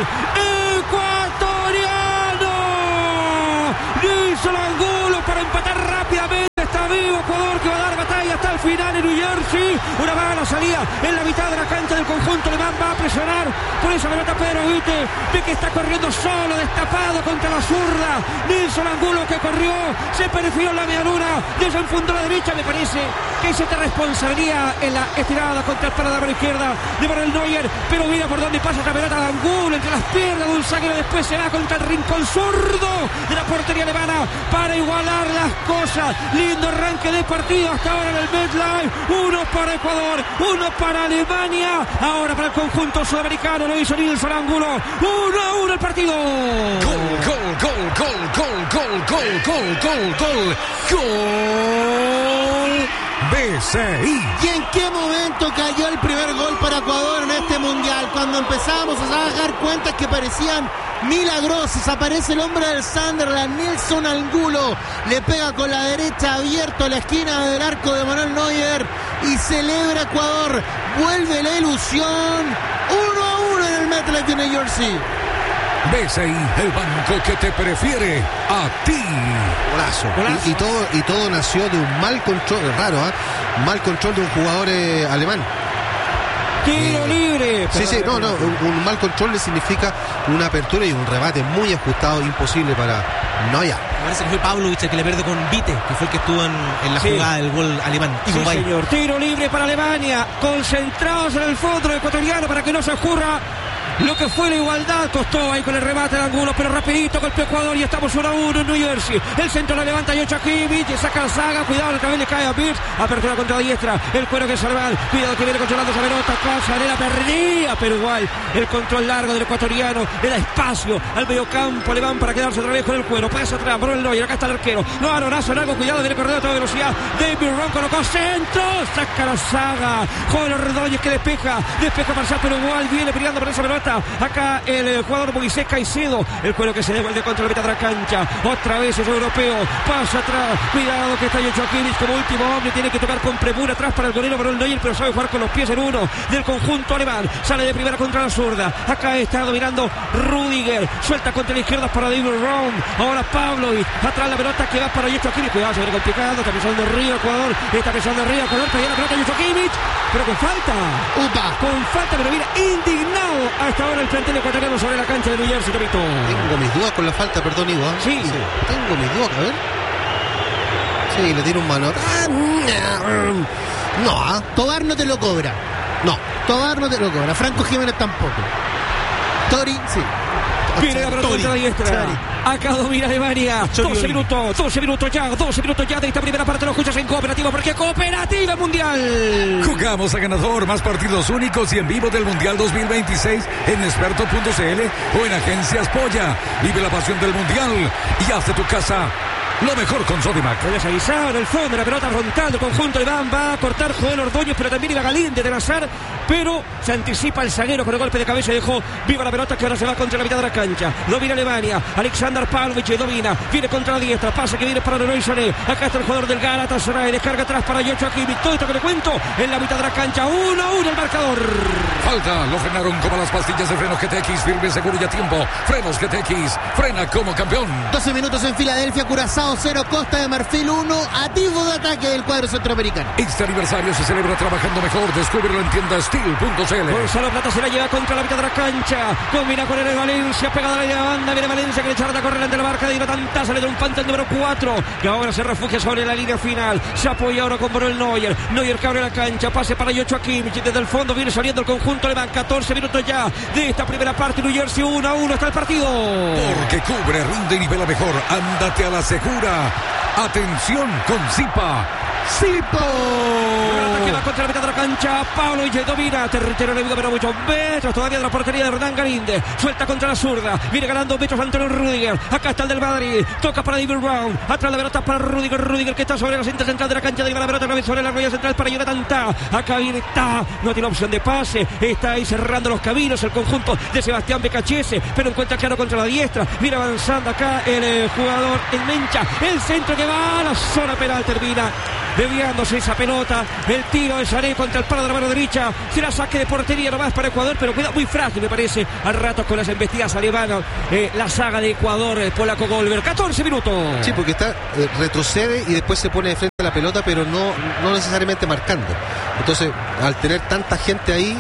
ecuatoriano. Nelson Angulo para empatar rápidamente. Está vivo Ecuador, que va a dar batalla hasta el final en New Jersey. Una mala salida en la mitad de la cancha del conjunto alemán. Va a presionar por esa pelota Pedro Guite. Ve que está corriendo solo, destapado contra la zurda. Nelson Angulo, que corrió, se perfiló en la medialuna, desenfundó a la derecha. Me parece que es esta responsabilidad en la estirada contra el parador izquierda de Manuel Neuer. Pero mira por dónde pasa esta pelota de Angulo, entre las piernas de un zaguero. Después se va contra el rincón zurdo de la portería alemana para igualar las cosas. Lindo arranque de partido hasta ahora en el MetLife. Uno para Ecuador, uno para Alemania. Ahora para el conjunto sudamericano lo hizo Nelson Angulo. 1-1 el partido. Gol. BCI. ¿Y en qué momento cayó el primer gol para Ecuador en este mundial? Cuando empezamos a dar cuentas que parecían milagrosos. Aparece el hombre del Sunderland, Nelson Angulo, le pega con la derecha abierto a la esquina del arco de Manuel Neuer y celebra Ecuador. Vuelve la ilusión. 1-1 en el MetLife de New Jersey. BCI, el banco que te prefiere a ti. Golazo. Y todo nació de un mal control, raro, mal control de un jugador alemán. Tiro libre. Sí, un mal control le significa una apertura y un rebate muy ajustado, imposible para Neuer. Parece que fue Pavlovic el que le pierde con Vite, que fue el que estuvo en la jugada del gol alemán. Sí, señor. Tiro libre para Alemania. Concentrados en el fondo ecuatoriano para que no se ocurra lo que fue la igualdad. Costó ahí con el remate de Angulo, pero rapidito golpeó Ecuador y estamos 1-1 en New Jersey. El centro la levanta Joshua Kimmich, saca la saga, cuidado, el cabello le cae a Birch, apertura contra diestra, el cuero que es Alemán, cuidado que viene controlando esa pelota, Pasarela perdía, pero igual el control largo del ecuatoriano le da espacio al mediocampo alemán para quedarse otra vez con el cuero. Pasa atrás, Manuel Neuer, acá está el arquero, no, Alorazo, largo, cuidado, viene corriendo a toda velocidad, David Ron colocó centro, saca la saga, Joven Ordóñez que despeja parcial, pero igual viene peleando por esa pelota. Acá el jugador Moisés Caicedo, el cuero que se devuelve contra la mitad de la cancha, otra vez es europeo, pasa atrás, cuidado que está Joshua Kimmich como último hombre, tiene que tocar con premura atrás para el golero Manuel Neuer, pero sabe jugar con los pies en uno del conjunto alemán, sale de primera contra la zurda, acá está dominando Rudiger, suelta contra la izquierda para David Raum, ahora Pavlovic, atrás la pelota que va para Joshua Kimmich, cuidado, se ve complicado, está pisando arriba Ecuador, pedía la pelota Joshua Kimmich, pero con falta, pero mira, indignado hasta ahora el plantel ecuatoriano sobre la cancha de New Jersey, Tomito. Tengo mis dudas con la falta, perdón, Ivo. Sí. Tengo mis dudas, a ver. Sí, le tira un mano. No, Tobar no te lo cobra. Franco Jiménez tampoco. Tori, sí. Viene la pelota contra la diestra. Acá domina Alemania. 12 minutos ya de esta primera parte. Lo escuchas en Cooperativa, porque Cooperativa Mundial. Jugamos a ganador, más partidos únicos y en vivo del Mundial 2026 en experto.cl o en Agencias Polla. Vive la pasión del Mundial y haz de tu casa lo mejor con Sodimac. Voy a avisar en el fondo, la pelota frontal del conjunto alemán. Va a cortar Joel Ordóñez, pero también iba Galíndez de Nazar, pero se anticipa el zaguero con el golpe de cabeza y dejó viva la pelota, que ahora se va contra la mitad de la cancha. Domina Alemania, Alexander Pavlovic domina, viene contra la diestra, pase que viene para Leroy Sané. Acá está el jugador del Galatasaray, descarga atrás para Joshua Kimmich. Todo esto que le cuento en la mitad de la cancha. 1-1 el marcador. Falta, lo frenaron como las pastillas de frenos GTX, firme, seguro y a tiempo. Frenos GTX, frena como campeón. 12 minutos en Filadelfia, Curazao 0, Costa de Marfil 1, activo de ataque del cuadro centroamericano. Este aniversario se celebra trabajando mejor. Descúbrelo en tienda Steel.cl. Gonzalo Plata se la lleva contra la mitad de la cancha. Combina con el Valencia, pegada a la banda. Viene Valencia que le echa la correr ante la marca de Irotanta. Sale triunfante el número 4, que ahora se refugia sobre la línea final. Se apoya ahora con Manuel Neuer. Neuer que abre la cancha. Pase para Joshua Kimmich. Desde el fondo viene saliendo el conjunto alemán. 14 minutos ya de esta primera parte. New Jersey 1-1 está el partido. Porque cubre, rinde y nivela mejor. Ándate a la segura. Atención con Zipa. ¡Sipo! Que va contra la mitad de la cancha. Pablo y domina. Territorio enemigo, pero muchos metros todavía de la portería de Hernán Galíndez. Suelta contra la zurda. Viene ganando metros Antonio Rudiger. Acá está el del Madrid. Toca para David Brown. Atrás la pelota para Rudiger. Rudiger que está sobre la cinta central de la cancha. Lleva la pelota otra vez sobre la rueda central para Jonathan Tah. Acá viene Tah. No tiene opción de pase. Está ahí cerrando los caminos el conjunto de Sebastián Becachese. Pero encuentra claro contra la diestra. Viene avanzando acá el jugador en Mencha. El centro que va a la zona penal termina desviándose esa pelota, el tiro de Sané contra el palo de la mano derecha, será saque de portería nomás para Ecuador, pero cuidado, muy frágil me parece, al rato con las embestidas alemanas, la saga de Ecuador, polaco Goldberg, 14 minutos. Sí, porque retrocede y después se pone de frente a la pelota, pero no necesariamente marcando. Entonces, al tener tanta gente ahí,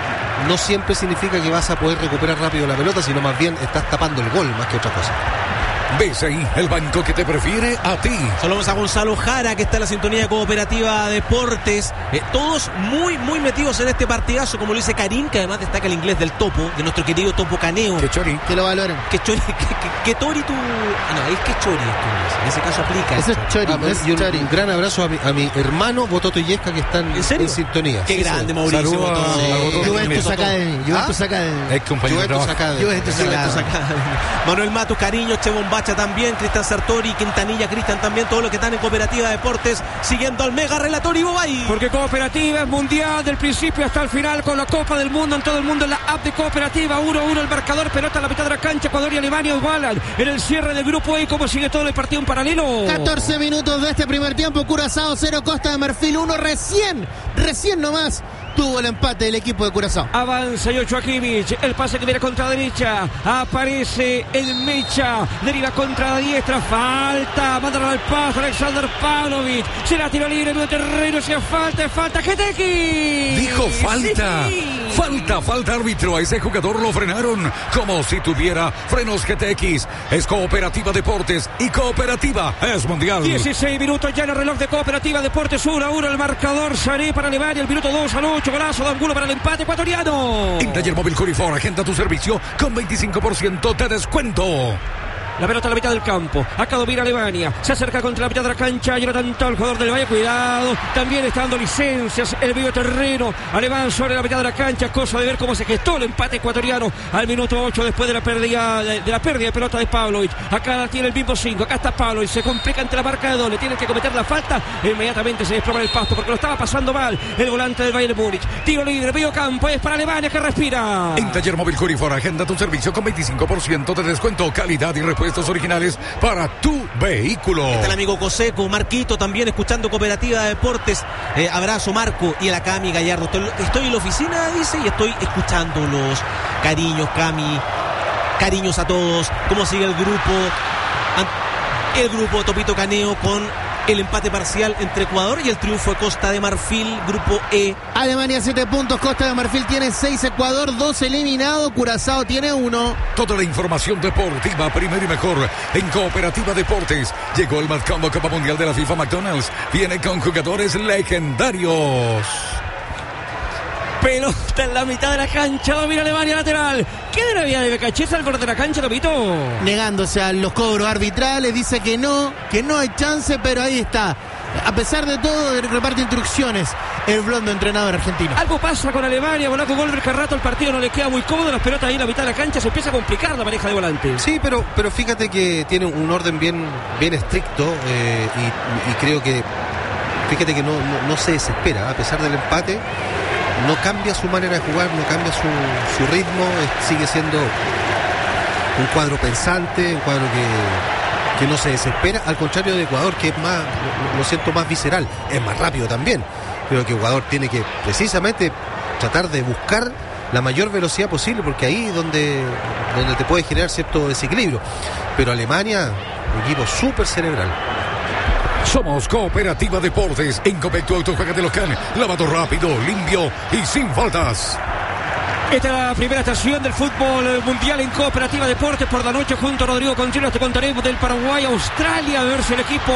no siempre significa que vas a poder recuperar rápido la pelota, sino más bien estás tapando el gol más que otra cosa. BCI, el banco que te prefiere a ti. Saludamos a Gonzalo Jara, que está en la sintonía de Cooperativa Deportes. Todos muy metidos en este partidazo, como lo dice Karim, que además destaca el inglés del Topo, de nuestro querido Topo Caneo. Que chori. Que lo valoren. Que chori, que tori tú. No, es que chori esto. En ese caso aplica. Ese es chori. Y un gran abrazo a mi hermano Bototo Yesca, que están en sintonía. Qué grande, Mauricio. Juventus Academy. Es compañero de trabajo. Juventus Academy. Manuel Matus, cariño, Chevon Bacha también, Cristian Sartori, Quintanilla, Cristian también, todos los que están en Cooperativa Deportes, siguiendo al mega relator Ivo Bay. Porque Cooperativa es mundial del principio hasta el final, con la Copa del Mundo en todo el mundo, en la app de Cooperativa. 1-1 el marcador, pelota a la mitad de la cancha, Ecuador y Alemania igualan en el cierre del grupo E. ¿Cómo sigue todo el partido en paralelo? 14 minutos de este primer tiempo, Curazao 0, Costa de Marfil 1, recién nomás tuvo el empate del equipo de Curazao. Avanza Joshua Kimmich, el pase que viene contra la derecha, aparece el Mecha, deriva contra la diestra, falta, mandaron al paso Alexander Pavlovic, será tiro libre, medio terreno, si falta, Geteki. Dijo falta, sí. falta árbitro, a ese jugador lo frenaron como si tuviera frenos GTX. Es Cooperativa Deportes y Cooperativa es mundial. 16 minutos ya en el reloj de Cooperativa Deportes, 1-1 el marcador, Sané para Alemania, el minuto 2-8. Golazo de Angulo para el empate ecuatoriano. En Taller Móvil Curifor, agenda tu servicio con 25% de descuento. La pelota a la mitad del campo. Acá domina Alemania. Se acerca contra la mitad de la cancha. Jonathan Tah, el jugador del Valle. Cuidado. También está dando licencias el medio terreno. Alemán sobre la mitad de la cancha. Cosa de ver cómo se gestó el empate ecuatoriano al minuto 8 después de la pérdida de pelota de Pavlovic. Acá tiene el mismo 5. Acá está Pavlovic. Se complica ante la marca de doble. Tiene que cometer la falta. Inmediatamente se desploma el pasto porque lo estaba pasando mal el volante del Bayern Múnich. Tiro libre, medio campo. Es para Alemania que respira. En Taller Móvil Curifor, agenda tu servicio con 25% de descuento. Calidad y repuestos originales para tu vehículo. Está el amigo Coseco, Marquito también escuchando Cooperativa de Deportes. Abrazo Marco y a la Cami Gallardo. Estoy en la oficina, dice, y estoy escuchándolos. Cariños, Cami. Cariños a todos. ¿Cómo sigue el grupo? El grupo Topito Caneo con el empate parcial entre Ecuador y el triunfo de Costa de Marfil, grupo E. Alemania 7 puntos, Costa de Marfil tiene 6, Ecuador 2 eliminado, Curazao tiene 1. Toda la información deportiva, primero y mejor, en Cooperativa Deportes. Llegó el Madcombo Copa Mundial de la FIFA McDonald's. Viene con jugadores legendarios. Pelota en la mitad de la cancha, domina Alemania lateral. ¿Qué de la vía de Becachés al borde de la cancha, Topito? Negándose a los cobros arbitrales, dice que no hay chance, pero ahí está. A pesar de todo, reparte instrucciones el blondo entrenador argentino. Algo pasa con Alemania, Polaco Goldberg, que al rato el partido no le queda muy cómodo, las pelotas ahí en la mitad de la cancha, se empieza a complicar la pareja de volantes. Sí, pero fíjate que tiene un orden bien estricto y creo que, fíjate que no se desespera, a pesar del empate. No cambia su manera de jugar, no cambia su ritmo, sigue siendo un cuadro pensante, un cuadro que no se desespera, al contrario de Ecuador, que es más, lo siento, más visceral, es más rápido también. Creo que Ecuador tiene que precisamente tratar de buscar la mayor velocidad posible, porque ahí es donde te puede generar cierto desequilibrio. Pero Alemania, un equipo súper cerebral. Somos Cooperativa Deportes. En Copec tu auto juega de local. Lavado rápido, limpio y sin faltas. Esta es la primera estación del fútbol mundial en Cooperativa Deportes. Por la noche junto a Rodrigo Contreras te contaremos del Paraguay a Australia. A ver si el equipo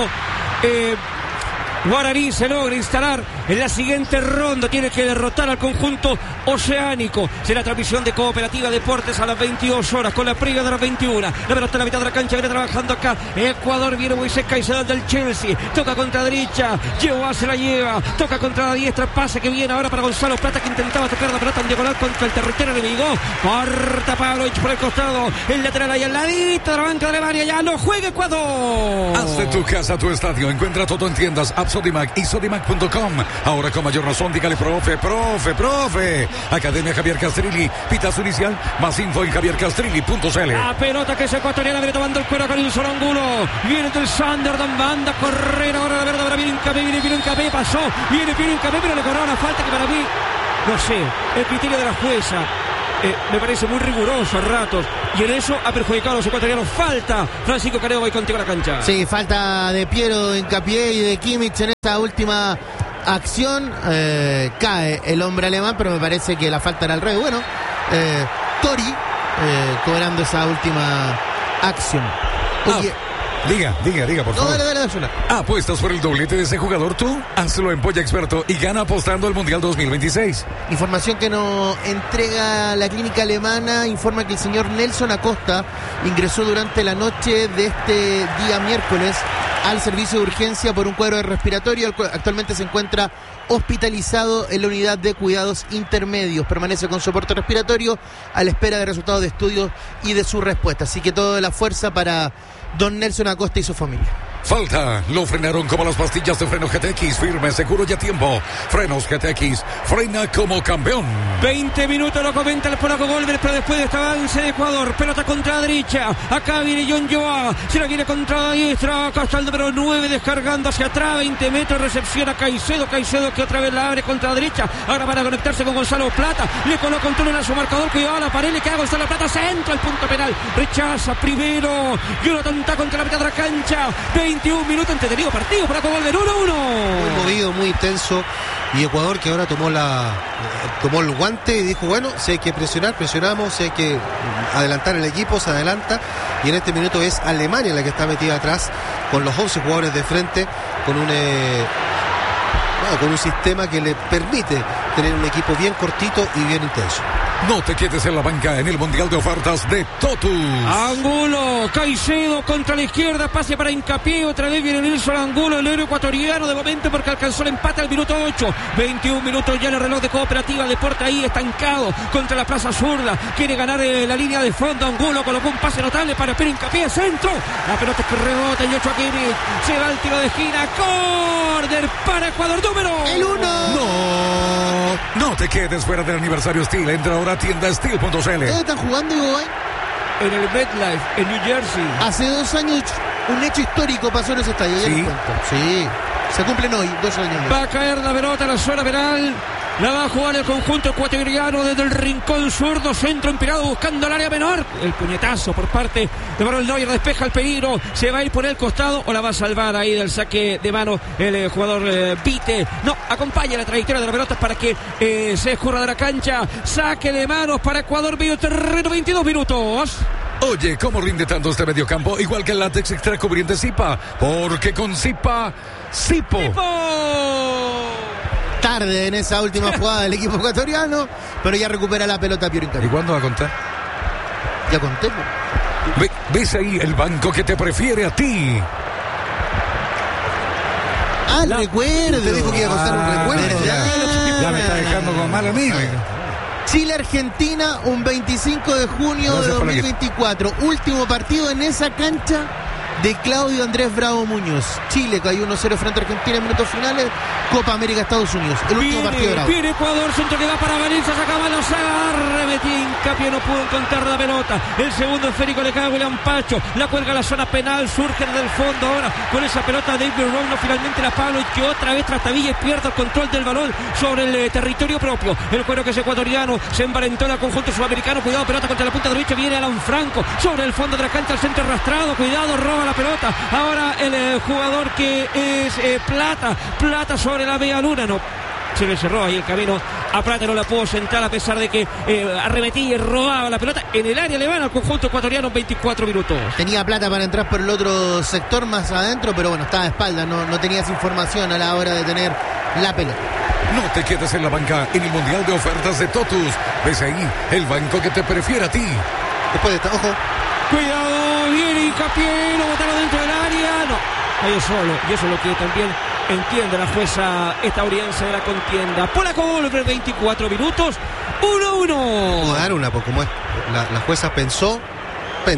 guaraní se logra instalar en la siguiente ronda. Tiene que derrotar al conjunto oceánico. Será transmisión de Cooperativa Deportes a las 22 horas con la previa de las 21. La pelota en la mitad de la cancha, viene trabajando acá Ecuador, viene Moisés Caicedo del Chelsea, toca contra derecha, Jehová se la lleva, toca contra la diestra, pase que viene ahora para Gonzalo Plata, que intentaba tocar la pelota en diagonal contra el territorio enemigo. Corta Pavlovic por el costado, el lateral ahí al ladito de la banca de Alemania, ya no juega Ecuador. Haz de tu casa tu estadio, encuentra todo en tiendas, Sodimac y Sodimac.com. Ahora con mayor razón, dígale profe. Academia Javier Castrilli, pitazo inicial, más info en javiercastrilli.cl. La pelota que es ecuatoriana, viene tomando el cuero con el solo Angulo. Viene del Sunderland, banda a correr ahora la verde, ahora viene Hincapié, pasó, viene Hincapié, pero le cobró una falta que para mí, no sé, el criterio de la jueza me parece muy riguroso a ratos, y en eso ha perjudicado a los ecuatorianos. Falta, Francisco Careo, voy contigo a la cancha. Sí, falta de Piero Hincapié y de Kimmich en esta última acción. Cae el hombre alemán, pero me parece que la falta era al revés. Bueno, Tori cobrando esa última acción. Oye, Diga, por favor. no, dale. ¿Apuestas por el doblete de ese jugador tú? Hazlo en Polla Experto y gana apostando al Mundial 2026. Información que nos entrega la clínica alemana, informa que el señor Nelson Acosta ingresó durante la noche de este día miércoles al servicio de urgencia por un cuadro respiratorio. Actualmente se encuentra hospitalizado en la unidad de cuidados intermedios. Permanece con soporte respiratorio a la espera de resultados de estudios y de su respuesta. Así que toda la fuerza para don Nelson Acosta y su familia. Falta, lo frenaron como las pastillas de freno GTX, firme, seguro y a tiempo. Frenos GTX, frena como campeón. 20 minutos lo comenta el polaco Golver, pero después de este avance de Ecuador, pelota contra la derecha, acá viene John Joa, se la viene contra la diestra, acá está el número 9 descargando hacia atrás, 20 metros, recepción a Caicedo que otra vez la abre contra la derecha, ahora van a conectarse con Gonzalo Plata, le coloca un túnel a su marcador, que lleva a la pared, le queda Gonzalo Plata, centro al punto penal, rechaza primero, Jonathan está contra la mitad de la cancha, 21 minutos, entretenido partido, polaco Golver, 1-1. Muy movido, muy intenso, y Ecuador que ahora tomó el guante y dijo, bueno, si hay que presionamos, si hay que adelantar el equipo, se adelanta, y en este minuto es Alemania la que está metida atrás, con los 11 jugadores de frente, con un sistema que le permite tener un equipo bien cortito y bien intenso. No te quedes en la banca en el Mundial de Ofertas de Totus. Angulo, Caicedo contra la izquierda, pase para Hincapié, otra vez viene Nelson Angulo, el héroe ecuatoriano de momento porque alcanzó el empate al minuto 8, 21 minutos ya en el reloj de Cooperativa Deporte ahí estancado contra la plaza zurda, quiere ganar la línea de fondo, Angulo colocó un pase notable para Piero Hincapié, centro, la pelota que rebota y 8 a Kimmich, se va el tiro de esquina, córner para Ecuador, número El 1. No te quedes fuera del aniversario Steel, entra ahora a tiendasteel.cl. ¿Ustedes están jugando, Ivo? en el MetLife en New Jersey. Hace 2 años un hecho histórico pasó en ese estadio. Ya ¿Sí? les cuento. Sí, se cumplen hoy 2 años. Va a caer la pelota en la zona penal. La va a jugar el conjunto ecuatoriano desde el rincón zurdo, centro empinado buscando el área menor. El puñetazo por parte de Manuel Neuer, despeja el peligro. Se va a ir por el costado o la va a salvar ahí del saque de mano el jugador Vite. No, acompaña la trayectoria de la pelota para que se escurra de la cancha. Saque de manos para Ecuador, medio terreno, 22 minutos. Oye, ¿cómo rinde tanto este mediocampo? Igual que el látex extra cubriente Zipa. Porque con Zipa, Zipo. Tarde en esa última jugada del equipo ecuatoriano, pero ya recupera la pelota Piero Hincapié. ¿Y cuándo va a contar? Ya conté. ¿Ves ahí el banco que te prefiere a ti? Ah, el recuerdo. Te dijo que iba a contar un recuerdo. Ya me está dejando como mal amigo. Chile-Argentina, un 25 de junio Gracias de por 2024. Último partido en esa cancha de Claudio Andrés Bravo Muñoz. Chile cayó 1-0 frente a Argentina en minutos finales. Copa América Estados Unidos. El último partido de Bravo. Viene Ecuador, centro que va para Valencia, sacaba los arremetí, Hincapié no pudo encontrar la pelota. El segundo esférico le cae a William Pacho. La cuelga a la zona penal, surge desde el fondo ahora con esa pelota David Rono. Finalmente la Pablo y que otra vez Trastavilla pierde el control del balón sobre el territorio propio. El cuero que es ecuatoriano se envalentona al conjunto sudamericano. Cuidado, pelota contra la punta derecha. Viene Alan Franco sobre el fondo de la cancha, el centro arrastrado. Cuidado, roba la pelota. Ahora el jugador que es Plata sobre la media luna. No, se le cerró ahí el camino a Plata, no la pudo sentar a pesar de que arremetía y robaba la pelota en el área alemana al conjunto ecuatoriano en 24 minutos. Tenía Plata para entrar por el otro sector más adentro, pero bueno, estaba de espalda, no tenías información a la hora de tener la pelota. No te quedes en la banca en el Mundial de Ofertas de Totus. ¿Ves ahí el banco que te prefiere a ti? Después de esta, ojo. Cuidado, viene Hincapié, lo botaron dentro del área. No, cayó solo. Y eso es lo que también entiende la jueza estadounidense de la contienda. Polaco Golver, 24 minutos, 1-1. Puedo dar una, porque como es, la jueza pensó.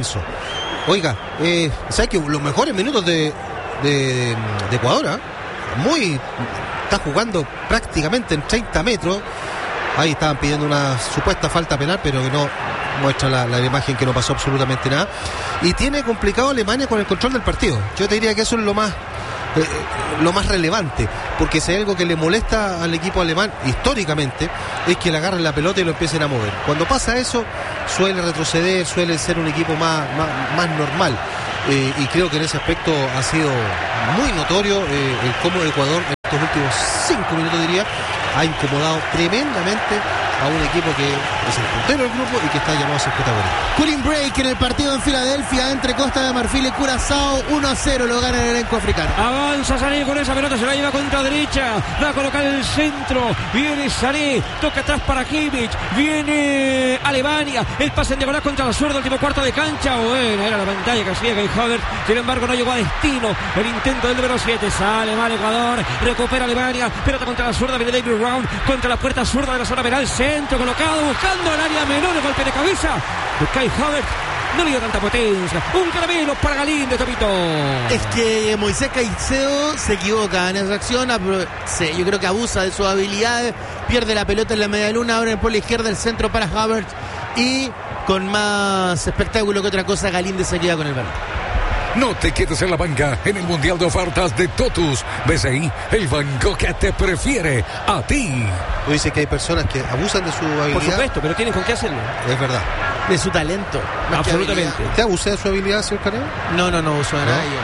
Oiga, ¿sabes que los mejores minutos de Ecuador, está jugando prácticamente en 30 metros. Ahí estaban pidiendo una supuesta falta penal, pero que no muestra la imagen que no pasó absolutamente nada. Y tiene complicado Alemania con el control del partido. Yo te diría que eso es lo más relevante, porque si hay algo que le molesta al equipo alemán históricamente es que le agarren la pelota y lo empiecen a mover. Cuando pasa eso suele retroceder, suele ser un equipo más normal, y creo que en ese aspecto ha sido muy notorio el cómo Ecuador en estos últimos 5 minutos, diría, ha incomodado tremendamente a un equipo que es el puntero del grupo y que está llamado a ser protagonista. Cooling break en el partido en Filadelfia entre Costa de Marfil y Curazao. 1-0 lo gana el elenco africano. Avanza Sané con esa pelota, se la lleva contra derecha, va a colocar el centro, viene Sané, toca atrás para Kimmich, viene Alemania, el pase en diagonal contra la zurda, último cuarto de cancha. Bueno, era la pantalla que hacía Kai Havertz, sin embargo no llegó a destino el intento del número 7, sale mal Ecuador, recupera Alemania, pelota contra la zurda, viene David Brown contra la puerta zurda de la zona penal, centro colocado, buscando el área menor, el golpe de cabeza de Kai Havertz. No le dio tanta potencia. Un caramelo para Galíndez, Topito. Es que Moisés Caicedo se equivoca en esa acción. Yo creo que abusa de sus habilidades. Pierde la pelota en la media luna. Ahora por la izquierda el centro para Havertz. Y con más espectáculo que otra cosa, Galíndez se queda con el balón. No te quedes en la banca en el Mundial de Ofertas de Totus. BCI, el banco que te prefiere a ti. Tú dices que hay personas que abusan de su habilidad. Por supuesto, pero tienen con qué hacerlo. Es verdad. De su talento. Absolutamente. ¿Usted abusé de su habilidad, señor Caneo? No uso de nada.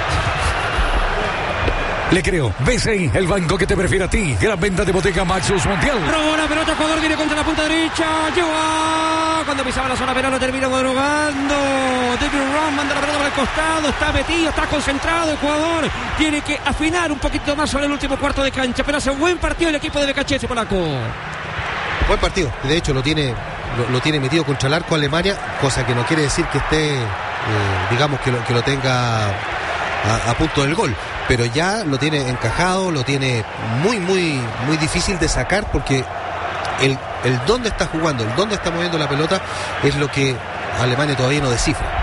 Le creo. BCI, el banco que te prefiere a ti. Gran venta de Bodega Maxus Mundial. Robó la pelota, Ecuador viene contra la punta derecha. Llegó. Cuando pisaba la zona penal lo termina madrugando. David Brown manda la pelota para el costado. Está metido, está concentrado. Ecuador tiene que afinar un poquito más sobre el último cuarto de cancha. Pero hace un buen partido el equipo de Becachese, polaco. Buen partido. De hecho, lo tiene metido contra el arco Alemania, cosa que no quiere decir que esté, digamos, que lo tenga a punto del gol. Pero ya lo tiene encajado, lo tiene muy difícil de sacar, porque el dónde está jugando, el dónde está moviendo la pelota es lo que Alemania todavía no descifra.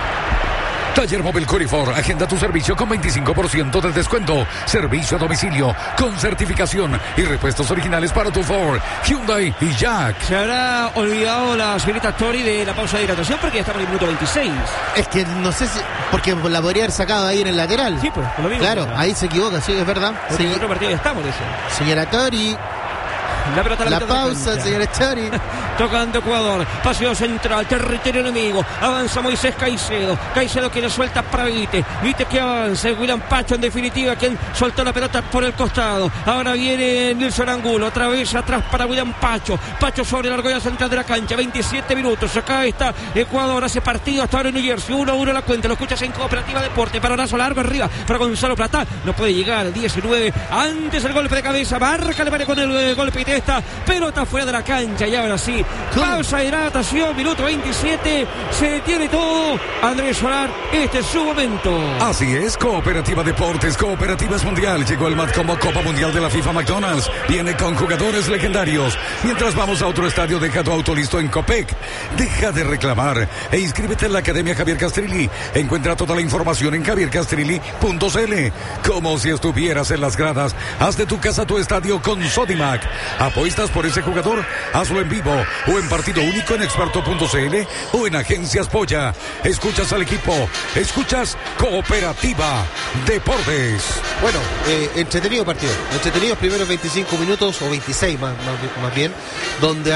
Taller Móvil Corifor, agenda tu servicio con 25% de descuento. Servicio a domicilio con certificación y repuestos originales para tu Ford, Hyundai y Jack. Se habrá olvidado la señorita Tori de la pausa de hidratación porque ya estamos en el minuto 26. Es que no sé si... Porque la podría haber sacado ahí en el lateral. Sí, pues, lo mismo. Claro, ahí se equivoca, sí, es verdad. Porque en otro partido ya estamos de eso. Señora Tori... La pelota la pausa, señora Chari. Tocando Ecuador. Paseo central, territorio enemigo. Avanza Moisés Caicedo. Caicedo que le suelta para Vite. Vite que avanza. William Pacho, en definitiva, quien soltó la pelota por el costado. Ahora viene Nilson Angulo. Otra vez atrás para William Pacho. Pacho sobre la argolla central de la cancha. 27 minutos. Acá está Ecuador. Hace partido hasta ahora en New Jersey. 1-1 la cuenta. Lo escuchas en Cooperativa Deporte. Paronazo largo arriba para Gonzalo Platá. No puede llegar al 19. Antes el golpe de cabeza. Marca Alemania con el golpe de esta pelota fuera de la cancha. Y ahora sí, pausa de hidratación, minuto 27, se detiene todo. Andrés Solar, este es su momento. Así es, Cooperativa Deportes, Cooperativas Mundial. Llegó el MAT como Copa Mundial de la FIFA McDonald's. Viene con jugadores legendarios. Mientras vamos a otro estadio, deja tu auto listo en Copec. Deja de reclamar e inscríbete en la Academia Javier Castrilli. Encuentra toda la información en javiercastrilli.cl. Como si estuvieras en las gradas. Haz de tu casa tu estadio con Sodimac. ¿Apuestas por ese jugador? Hazlo en vivo o en partido único en experto.cl o en Agencias Polla. Escuchas al equipo, escuchas Cooperativa Deportes. Bueno, entretenido partido. Entretenidos primeros 25 minutos o 26 más bien, donde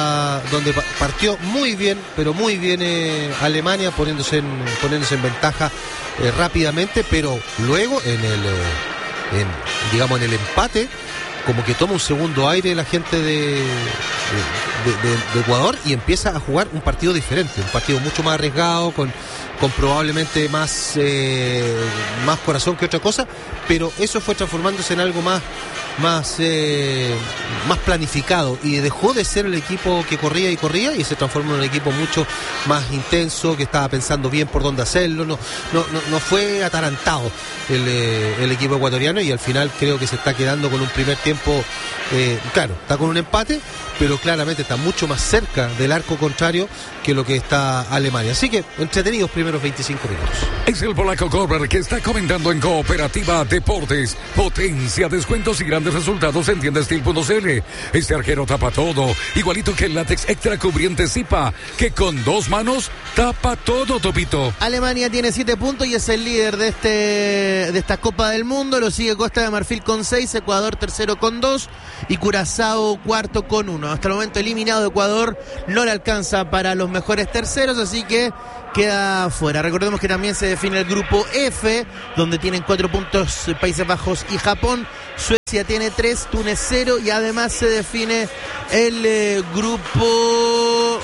partió muy bien, pero muy bien Alemania poniéndose en ventaja rápidamente, pero luego en el empate como que toma un segundo aire la gente de Ecuador y empieza a jugar un partido diferente, un partido mucho más arriesgado, con probablemente más corazón que otra cosa, pero eso fue transformándose en algo más más planificado y dejó de ser el equipo que corría y se transformó en un equipo mucho más intenso, que estaba pensando bien por dónde hacerlo. No fue atarantado el equipo ecuatoriano, y al final creo que se está quedando con un primer tiempo, claro, está con un empate, pero claramente está mucho más cerca del arco contrario que lo que está Alemania. Así que entretenidos primeros 25 minutos. Es el polaco Korber que está comentando en Cooperativa Deportes. Potencia, descuentos y grandes resultados en tiendastil.cl. Este arquero tapa todo, igualito que el látex extra cubriente Zipa, que con 2 manos tapa todo, Topito. Alemania tiene 7 puntos y es el líder de esta Copa del Mundo. Lo sigue Costa de Marfil con 6, Ecuador tercero con 2 y Curazao cuarto con 1. Hasta el momento eliminado Ecuador, no le alcanza para los mejores terceros, así que queda fuera. Recordemos que también se define el grupo F, donde tienen 4 puntos Países Bajos y Japón. Suecia tiene 3, Túnez 0, y además se define el grupo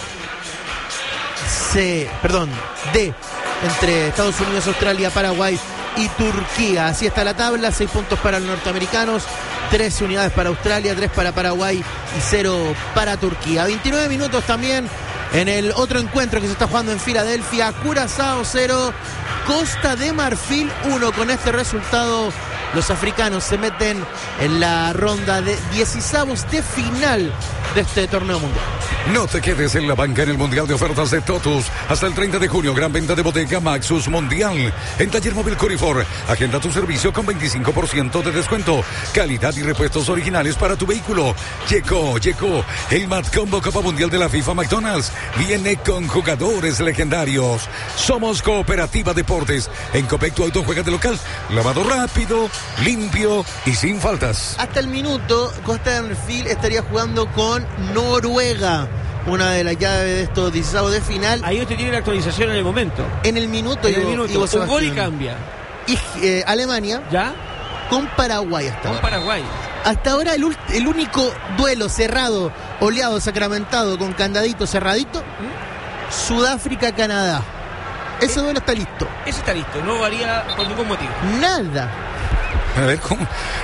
D, entre Estados Unidos, Australia, Paraguay y Turquía. Así está la tabla: 6 puntos para los norteamericanos, 13 unidades para Australia, 3 para Paraguay y 0 para Turquía. 29 minutos también en el otro encuentro que se está jugando en Filadelfia. Curazao 0, Costa de Marfil 1. Con este resultado, los africanos se meten en la ronda de 16avos de final de este torneo mundial. No te quedes en la banca en el Mundial de Ofertas de Totus. Hasta el 30 de junio, gran venta de bodega Maxus Mundial. En Taller Móvil Corifor, agenda tu servicio con 25% de descuento. Calidad y repuestos originales para tu vehículo. Llegó el Mad Combo Copa Mundial de la FIFA McDonald's. Viene con jugadores legendarios. Somos Cooperativa Deportes. En Copec tu auto juega de local. Lavado rápido, limpio y sin faltas. Hasta el minuto, Costa de Marfil estaría jugando con Noruega, una de las llaves de estos 16avos de final. Ahí usted tiene la actualización en el momento. En el minuto, un gol y cambia. Y Alemania, ¿ya?, con Paraguay hasta con ahora. Paraguay. Hasta ahora el único duelo cerrado, oleado, sacramentado, con candadito cerradito, Sudáfrica-Canadá. Ese duelo está listo. Ese está listo, no varía por ningún motivo. Nada. A ver, ¿cómo?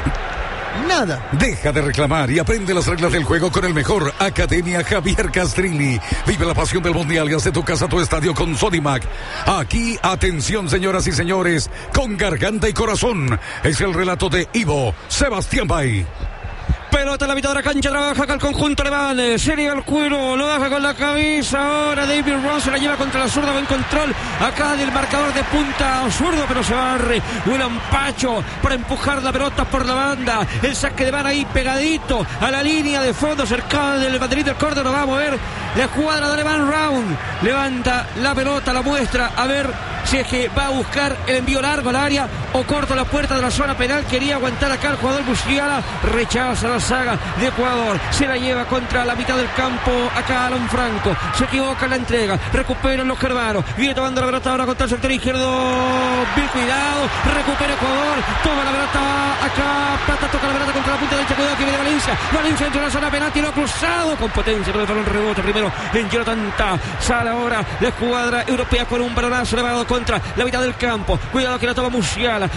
Nada. Deja de reclamar y aprende las reglas del juego con el mejor. Academia Javier Castrilli. Vive la pasión del mundial y haz de tu casa tu estadio con Sodimac. Aquí, atención, señoras y señores, con garganta y corazón. Es el relato de Ivo Sebastián Bay. Pelota en la mitad de la cancha, trabaja acá el conjunto alemán. Sería el cuero, lo baja con la cabeza. Ahora David Ross se la lleva contra la zurda, buen control acá del marcador de punta zurdo, pero se barre William Pacho para empujar la pelota por la banda. El saque de mano ahí pegadito a la línea de fondo, cercana del banderín del córner. Lo va a mover la escuadra de Alemán. Round levanta la pelota, la muestra, a ver si es que va a buscar el envío largo al área o corto la puerta de la zona penal. Quería aguantar acá el jugador Musiala, rechaza la saga de Ecuador, se la lleva contra la mitad del campo acá Alan Franco, se equivoca en la entrega, recuperan los germanos, viene tomando la pelota ahora contra el sector izquierdo, bien cuidado, recupera Ecuador, toma la pelota acá, Plata toca la pelota contra la punta derecha, cuidado que viene Valencia dentro de la zona penal, tiro cruzado con potencia, pero el balón rebote primero en Jonathan Tah. Sale ahora la escuadra europea con un balonazo elevado contra la mitad del campo, cuidado que la toma Musiala,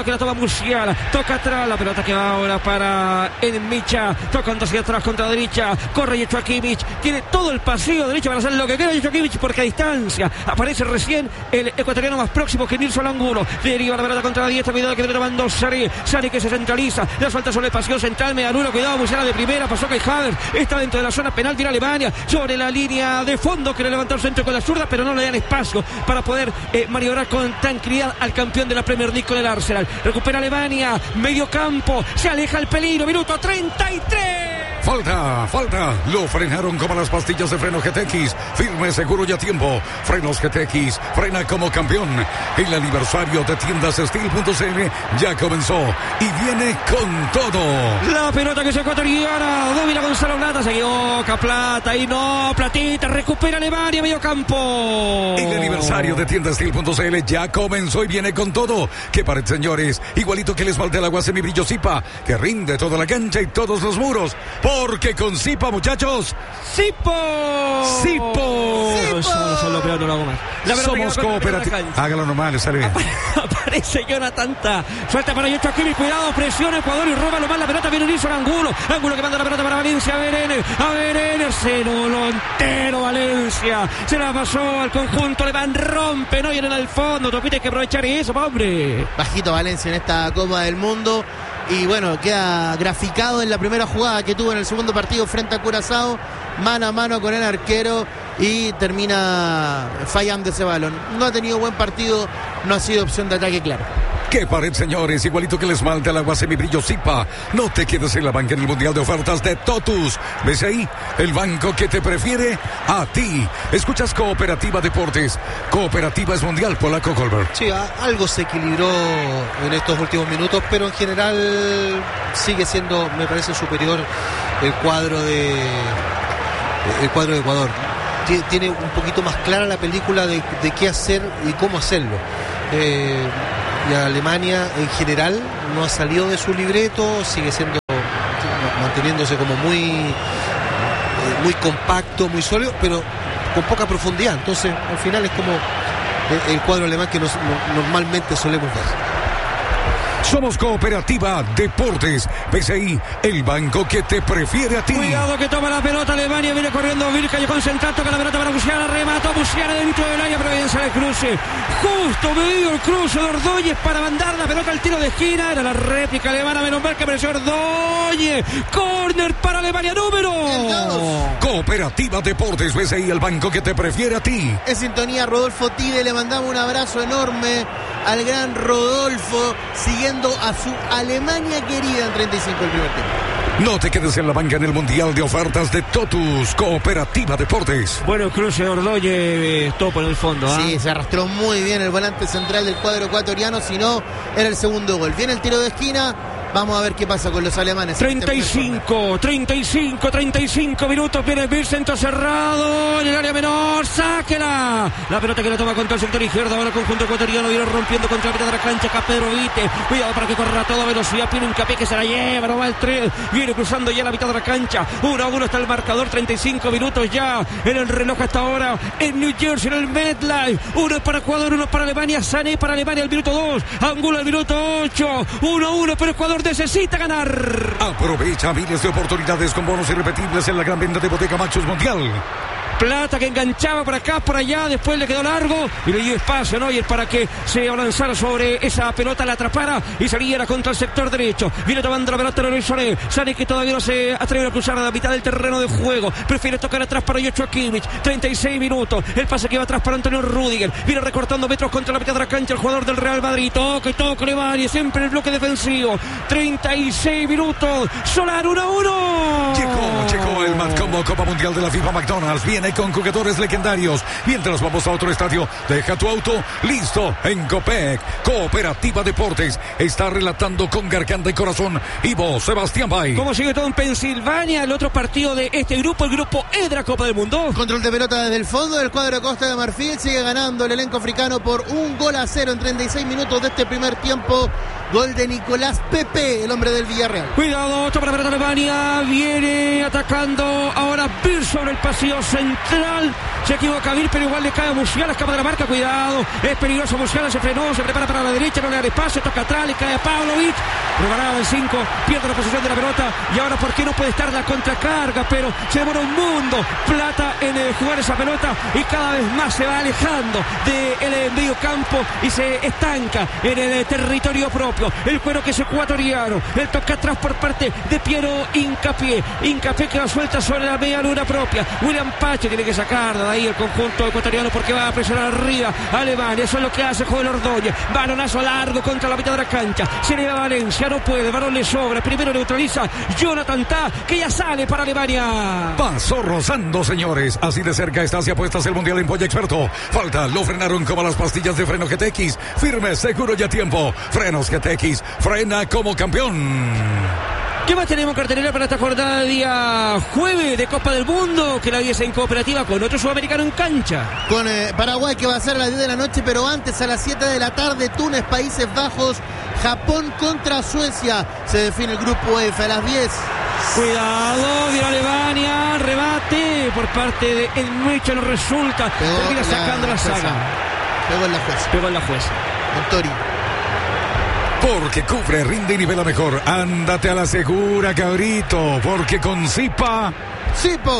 toca atrás la pelota que va ahora para Micha, tocando hacia atrás contra la derecha, corre Joshua Kimmich, tiene todo el pasillo derecho para hacer lo que quiera Joshua Kimmich, porque a distancia aparece recién el ecuatoriano más próximo que Nilson Angulo, deriva la pelota contra la diestra, cuidado que viene tomando Sari que se centraliza, la suelta sobre el pasillo central, Medanulo, cuidado, Musiala de primera, pasó Kai Havertz, está dentro de la zona penal, viene Alemania, sobre la línea de fondo, quiere levantar el centro con la zurda, pero no le dan espacio para poder maniobrar con tranquilidad al campeón de la Premier League con el Arsenal. Recupera Alemania, medio campo, se aleja el peligro, minuto 33. Falta. Lo frenaron como las pastillas de freno GTX. Firme, seguro y a tiempo. Frenos GTX. Frena como campeón. El aniversario de tiendassteel.cl ya comenzó y viene con todo. La pelota que es ecuatoriana. Domina Gonzalo Plata. Se equivoca Plata y no. Platita. Recupera Alemania, medio campo. El aniversario de tiendassteel.cl ya comenzó y viene con todo. Que parece, señores, igualito que el esmalte al agua semibrillo Zipa, que rinde toda la cancha y todos los muros. Porque con Zipa, muchachos. ¡Sipo! ¡Sipo! Solo peor, no lo hago más. Somos cooperativos. Hágalo normal, sale bien. Aparece Jonathan Ta. Suelta para Yocho Kimi. Cuidado, presiona Ecuador y roba lo más la pelota. Viene Nilson Angulo. Angulo que manda la pelota para Valencia. A Berenner. Se lo entero Valencia. Se la pasó al conjunto alemán. Rompe, no vienen al fondo. Topite, hay que aprovechar eso, hombre. Bajito Valencia en esta Copa del Mundo. Y bueno, queda graficado en la primera jugada que tuvo en el segundo partido frente a Curazao, mano a mano con el arquero, y termina fallando ese balón. No ha tenido buen partido, no ha sido opción de ataque claro. ¡Qué pared, señores! Igualito que el esmalte al agua semibrillo Zipa. No te quedes en la banca en el Mundial de Ofertas de Totus. ¿Ves ahí? El banco que te prefiere a ti. Escuchas Cooperativa Deportes. Cooperativa es mundial, Polaco Colbert. Sí, algo se equilibró en estos últimos minutos, pero en general sigue siendo, me parece, superior el cuadro de Ecuador. Tiene un poquito más clara la película de qué hacer y cómo hacerlo. Y Alemania en general no ha salido de su libreto, sigue manteniéndose como muy compacto, muy sólido, pero con poca profundidad. Entonces al final es como el cuadro alemán que normalmente solemos ver. Somos Cooperativa Deportes. PSI, el banco que te prefiere a ti. Cuidado que toma la pelota Alemania, viene corriendo Virka, y concentrado, toca la pelota para Musiala, remató Musiala dentro del área, pero bien sale el cruce. Justo medido el cruce de Ordóñez para mandar la pelota al tiro de esquina. Era la réplica alemana, menos mal que apareció Ordóñez. Córner para Alemania, número. Cooperativa Deportes, PSI, el banco que te prefiere a ti. En sintonía Rodolfo Tide, le mandamos un abrazo enorme al gran Rodolfo, siguiendo a su Alemania querida en 35 el primer tiempo. No te quedes en la banca en el Mundial de Ofertas de Totus. Cooperativa Deportes. Bueno, cruce de Ordóñez, topo en el fondo. Sí, se arrastró muy bien el volante central del cuadro ecuatoriano, si no, era el segundo gol. Viene el tiro de esquina. Vamos a ver qué pasa con los alemanes. 35 minutos. Viene el centro cerrado en el área menor. Sáquela. La pelota que la toma contra el sector izquierdo. Ahora el conjunto ecuatoriano viene rompiendo contra la mitad de la cancha. Acá Pedro Vite. Cuidado para que corra a toda velocidad. Pino Hincapié que se la lleva. No va el 3. Viene cruzando ya la mitad de la cancha. 1-1 está el marcador. 35 minutos ya en el reloj hasta ahora. En New Jersey, en el MetLife. 1 para Ecuador, 1 para Alemania. Sané para Alemania al minuto 2. Angulo al minuto 8. 1-1 para Ecuador. Necesita ganar. Aprovecha miles de oportunidades con bonos irrepetibles en la gran venta de Bodega Maxus Mundial. Plata que enganchaba por acá, por allá, después le quedó largo y le dio espacio, ¿no? Y es para que se avanzara sobre esa pelota, la atrapara y saliera contra el sector derecho. Viene tomando la pelota Lorenzo Sané, que todavía no se atreve a cruzar a la mitad del terreno de juego. Prefiere tocar atrás para Joshua Kimmich. 36 minutos. El pase que va atrás para Antonio Rüdiger. Viene recortando metros contra la mitad de la cancha el jugador del Real Madrid. Toca Alemania, siempre en el bloque defensivo. 36 minutos. Solar 1-1. Llegó el más combo Copa Mundial de la FIFA McDonald's. Viene con jugadores legendarios. Mientras vamos a otro estadio, deja tu auto listo en Copec. Cooperativa Deportes está relatando con garganta y corazón Ivo Sebastián Bay. ¿Cómo sigue todo en Pensilvania? El otro partido de este grupo, el grupo E de la Copa del Mundo. Control de pelota desde el fondo del cuadro de Costa de Marfil. Sigue ganando el elenco africano por 1-0 en 36 minutos de este primer tiempo. Gol de Nicolás Pepe, el hombre del Villarreal. Cuidado, toma la pelota Alemania. Viene atacando ahora Vir sobre el pasillo central. Se equivoca Vir, pero igual le cae a Musiala, escapa de la marca. Cuidado, es peligroso Musiala, se frenó, se prepara para la derecha, no le da espacio, toca atrás, le cae a Pavlovic. Regalado el 5, pierde la posición de la pelota. Y ahora, ¿por qué no puede estar la contracarga? Pero se demora un mundo. Plata en jugar esa pelota y cada vez más se va alejando del medio campo y se estanca en el territorio propio. El cuero que es ecuatoriano. El toque atrás por parte de Piero Hincapié. Hincapié que va suelta sobre la media luna propia. William Pache tiene que sacar de ahí el conjunto ecuatoriano porque va a presionar arriba a Alemania. Eso es lo que hace Joel Ordóñez. Balonazo largo contra la mitad de la cancha. Se le va a Valencia, no puede. Balón le sobra. Primero neutraliza Jonathan Ta, que ya sale para Alemania. Pasó rozando, señores. Así de cerca está hacia apuestas el Mundial en Polla Experto. Falta, lo frenaron como las pastillas de freno GTX. Firme, seguro y a tiempo. Frenos GTX, frena como campeón. ¿Qué más tenemos en cartelera para esta jornada de día jueves de Copa del Mundo? Que la 10 en cooperativa con otro sudamericano en cancha. Con Paraguay, que va a ser a las 10 de la noche, pero antes a las 7 de la tarde, Túnez, Países Bajos, Japón contra Suecia. Se define el grupo F a las 10. Cuidado, viene Alemania, rebate por parte de El Mecha, no resulta. Termina sacando la saga. Pegó en la jueza. Montori. Porque cubre, rinde y nivela mejor. Ándate a la segura, cabrito. Porque con Zipa. Sipo.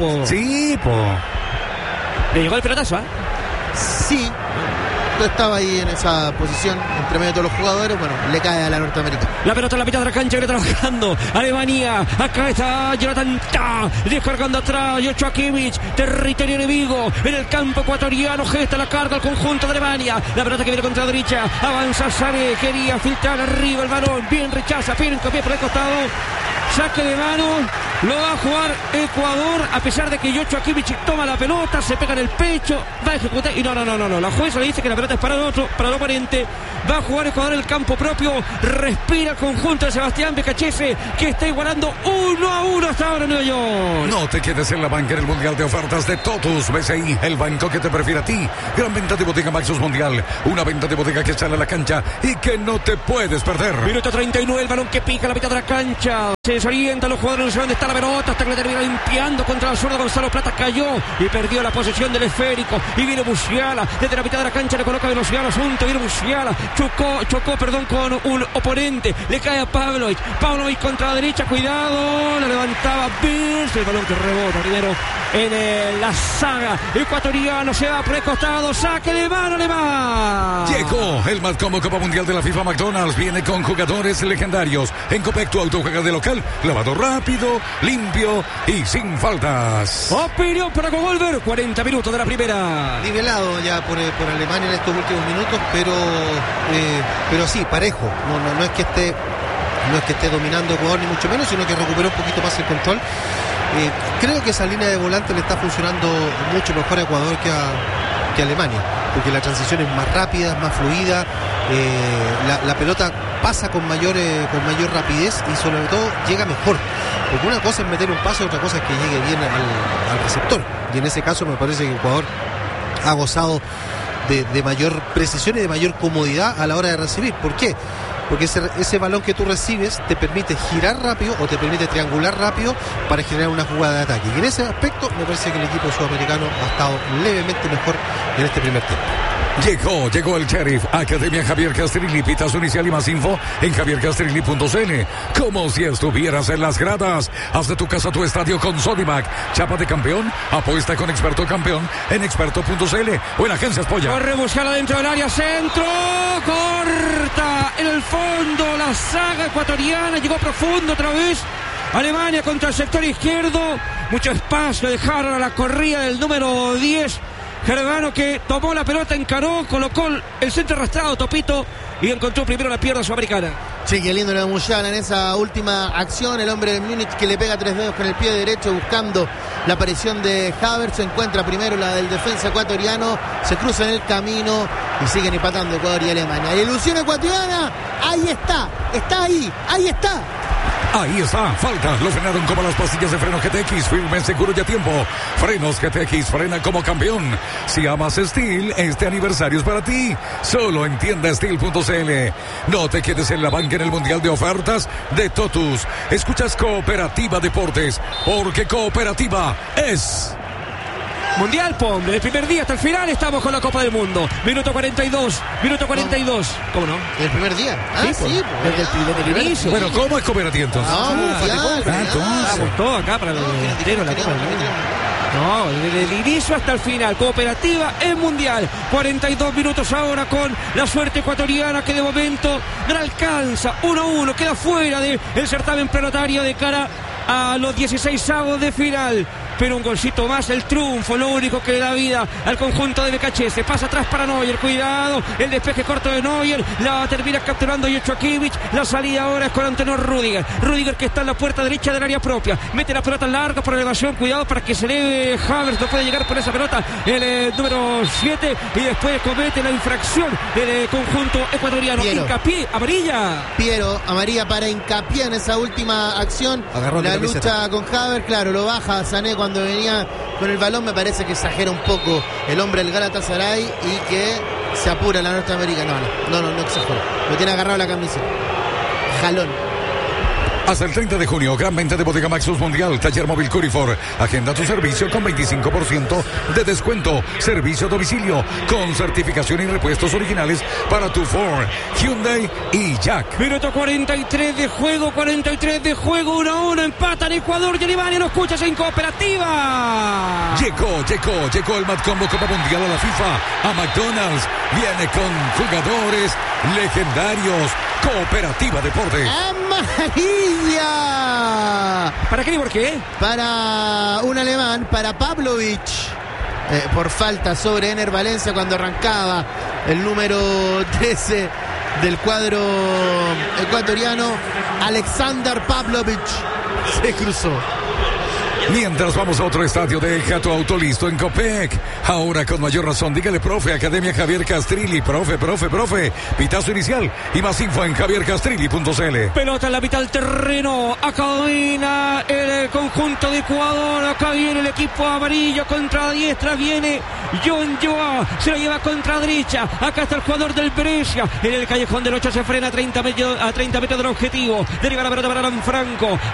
Le llegó el pelotazo, ¿eh? Sí. Estaba ahí en esa posición entre medio de todos los jugadores. Bueno, le cae a la Norteamérica. La pelota en la mitad de la cancha, viene trabajando Alemania. Acá está Jonathan Tah, descargando atrás Joshua Kimmich, territorio enemigo en el campo ecuatoriano. Gesta la carga al conjunto de Alemania. La pelota que viene contra la derecha, avanza Sané, quería filtrar arriba el balón, bien rechaza, bien copié por el costado. Saque de mano, lo va a jugar Ecuador, a pesar de que Joshua Kimmich toma la pelota, se pega en el pecho, va a ejecutar y no, la jueza le dice que la pelota es para el oponente. Va a jugar Ecuador en el campo propio, respira el conjunto de Sebastián Becachese, que está igualando 1-1 hasta ahora en Nueva York. No te quedes en la banca en el Mundial de Ofertas de Totus BCI, el banco que te prefiere a ti. Gran venta de bodega Maxus Mundial, una venta de bodega que sale a la cancha y que no te puedes perder. Minuto 39, el balón que pica a la mitad de la cancha. Se desorienta los jugadores, no sé dónde está la pelota, hasta que le termina limpiando contra la zurda. Gonzalo Plata cayó y perdió la posesión del esférico. Y viene Musiala, desde la mitad de la cancha le coloca velocidad al asunto. Viene Musiala, chocó con un oponente. Le cae a Pavlovic contra la derecha, cuidado, la levantaba Bills. El balón que rebota primero en la saga. Ecuatoriano se va por el costado, saque de mano alemán. Llegó el más cómodo Copa Mundial de la FIFA McDonald's. Viene con jugadores legendarios. En Copec tu auto juega de local, lavado rápido, limpio y sin faltas. Opinión para Covolver, 40 minutos de la primera. Nivelado ya por Alemania en estos últimos minutos, pero sí, parejo. No es que esté dominando Ecuador ni mucho menos, sino que recuperó un poquito más el control. Creo que esa línea de volante le está funcionando mucho mejor a Ecuador que a Alemania, porque la transición es más rápida, más fluida, la pelota pasa con mayor rapidez y sobre todo llega mejor, porque una cosa es meter un pase, otra cosa es que llegue bien al receptor, y en ese caso me parece que Ecuador ha gozado de mayor precisión y de mayor comodidad a la hora de recibir. ¿Por qué? Porque ese balón que tú recibes te permite girar rápido o te permite triangular rápido para generar una jugada de ataque. Y en ese aspecto me parece que el equipo sudamericano ha estado levemente mejor en este primer tiempo. Llegó el Sheriff, Academia Javier Castrilli, pita su inicial y más info en javiercastrilli.cl. Como si estuvieras en las gradas. Haz de tu casa tu estadio con Sodimac. Chapa de campeón, apuesta con Experto Campeón en experto.cl o en Agencias Polla. Corre Musiala dentro del área, centro, corta en el fondo la saga ecuatoriana, llegó profundo otra vez. Alemania contra el sector izquierdo, mucho espacio dejaron a la corrida del número 10. Gervano, que tomó la pelota, encaró, colocó el centro arrastrado, Topito, y encontró primero la pierna sudamericana. Sí, qué lindo lo de Musiala en esa última acción. El hombre del Múnich que le pega 3 dedos con el pie derecho buscando la aparición de Havertz. Se encuentra primero la del defensa ecuatoriano, se cruza en el camino y siguen empatando Ecuador y Alemania. La ilusión ecuatoriana, ahí está está. Ahí está, falta, lo frenaron como las pastillas de freno GTX, firme, seguro y a tiempo. Frenos GTX, frena como campeón. Si amas Steel, este aniversario es para ti. Solo en tiendasteel.cl. No te quedes en la banca en el Mundial de Ofertas de Totus. Escuchas Cooperativa Deportes, porque Cooperativa es... Mundial, POM, desde el primer día hasta el final estamos con la Copa del Mundo. Minuto 42. ¿Cómo no? ¿El primer día? Sí, desde el inicio. Bueno, ¿cómo es Cooperativa entonces? Estamos todos acá para los delanteros, la Copa del Mundo. No, desde el inicio hasta el final. Cooperativa en Mundial. 42 minutos ahora con la suerte ecuatoriana que de momento no alcanza. 1-1, queda fuera del certamen planetario de cara a los 16avos de final. Pero un golcito más, el triunfo, lo único que le da vida al conjunto de Becachese. Pasa atrás para Neuer, cuidado, el despeje corto de Neuer, la termina capturando Joshua Kimmich. La salida ahora es con Antenor Rüdiger que está en la puerta derecha del área propia, mete la pelota larga por elevación, cuidado para que se eleve Havertz, no puede llegar por esa pelota el número 7 y después comete la infracción del conjunto ecuatoriano. Hincapié, amarilla para Hincapié en esa última acción. Agarró la lucha con Havertz, claro, lo baja Sané cuando venía con el balón. Me parece que exagera un poco el hombre del Galatasaray y que se apura la Norteamérica. No exagera, lo tiene agarrado la camisa, jalón. Hasta el 30 de junio, gran venta de Bodega Maxus Mundial, Taller Móvil Curifor. Agenda tu servicio con 25% de descuento. Servicio a domicilio con certificación y repuestos originales para tu Ford, Hyundai y Jack. Minuto 43 de juego, 1-1, empatan Ecuador y Alemania. Lo escuchas en Cooperativa. Llegó el Mad Combo Copa Mundial a la FIFA, a McDonald's. Viene con jugadores legendarios. Cooperativa Deportes. ¡Amarilla! ¿Para qué y por qué? Para un alemán, para Pavlovic. Por falta sobre Ener Valencia cuando arrancaba el número 13 del cuadro ecuatoriano. Alexander Pavlovic se cruzó. Mientras vamos a otro estadio, deja tu auto listo en Copec. Ahora con mayor razón, dígale profe, Academia Javier Castrilli, profe. Pitazo inicial y más info en javiercastrilli.cl. Pelota en la mitad del terreno, acá domina el conjunto de Ecuador, acá viene el equipo amarillo contra la diestra, viene John Joa, se lo lleva contra la derecha, acá está el jugador del Brescia, en el callejón del 8 se frena a 30 metros del objetivo, deriva la pelota para Alan Franco.